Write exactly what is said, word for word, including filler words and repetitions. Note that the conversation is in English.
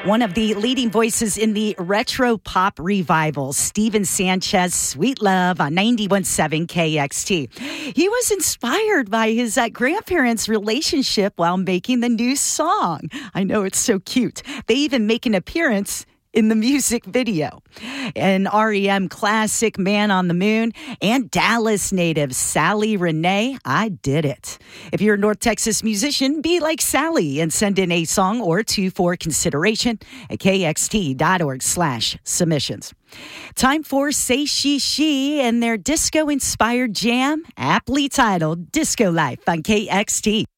One of the leading voices in the retro pop revival, Steven Sanchez, Sweet Love on ninety-one point seven K X T. He was inspired by his uh, grandparents' relationship while making the new song. I know, it's so cute. They even make an appearance in the music video. An R E M classic, Man on the Moon, and Dallas native Sally Renee, I Did It. If you're a North Texas musician, be like Sally and send in a song or two for consideration at kxt.org slash submissions. Time for Say She She and their disco-inspired jam, aptly titled Disco Life on K X T.